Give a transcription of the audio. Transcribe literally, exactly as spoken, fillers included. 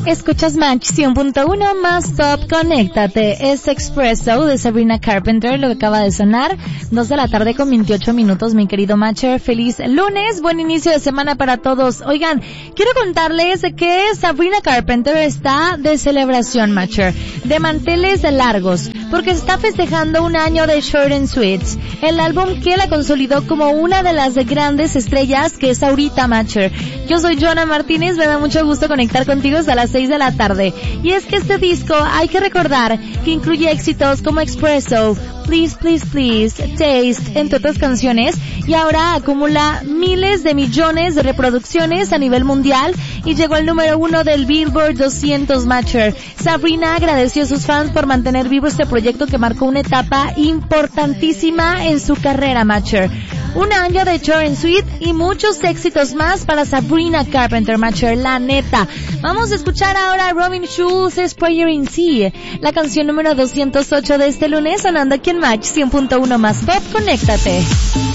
Escuchas Match cien punto uno más Top, conéctate. Es Expresso de Sabrina Carpenter, lo que acaba de sonar. Dos de la tarde con veintiocho minutos, mi querido Matcher. Feliz lunes, buen inicio de semana para todos. Oigan, quiero contarles que Sabrina Carpenter está de celebración, Matcher, de manteles largos, porque está festejando un año de Short and Sweet, el álbum que la consolidó como una de las grandes estrellas que es ahorita, Matcher. Yo soy Joana Martínez, me da mucho gusto conectar contigo hasta las seis de la tarde. Y es que este disco hay que recordar que incluye éxitos como Expresso, Please, Please, Please, Taste, entre otras canciones, y ahora acumula miles de millones de reproducciones a nivel mundial y llegó al número uno del Billboard doscientos, Matcher. Sabrina agradeció a sus fans por mantener vivo este proyecto que marcó una etapa importantísima en su carrera, Matcher. Un año de Short and Sweet y muchos éxitos más para Sabrina Carpenter, Matcher, la neta. Vamos a escuchar ahora a Robin Schulz, Prayer in Sea, la canción número doscientos ocho de este lunes, sonando aquí en Match cien punto uno más Pop. Conéctate.